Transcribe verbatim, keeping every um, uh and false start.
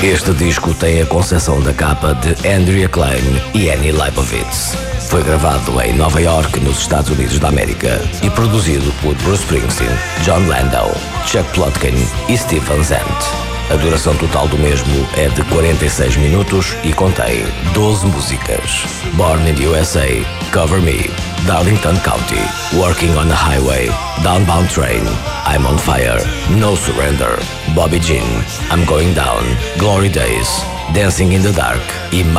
Este disco tem a concepção da capa de Andrea Klein e Annie Leibovitz. Foi gravado em Nova York, nos Estados Unidos da América, e produzido por Bruce Springsteen, John Landau, Chuck Plotkin e Steve Van Zandt. A duração total do mesmo é de quarenta e seis minutos e contém doze músicas. Born in the U S A, Cover Me, Darlington County, Working on the Highway, Downbound Train, I'm on Fire, No Surrender, Bobby Jean, I'm Going Down, Glory Days, Dancing in the Dark e